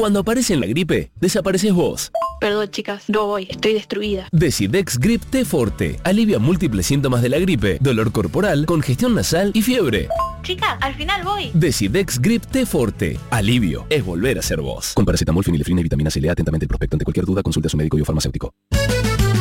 Cuando aparece en la gripe, desapareces vos. Perdón, chicas, no voy, estoy destruida. Decidex Grip T Forte. Alivia múltiples síntomas de la gripe, dolor corporal, congestión nasal y fiebre. Chicas, al final voy. Decidex Grip T Forte. Alivio es volver a ser vos. Con paracetamol, fenilefrina y vitamina C. Lea atentamente el prospecto. Ante cualquier duda, consulte a su médico y o farmacéutico.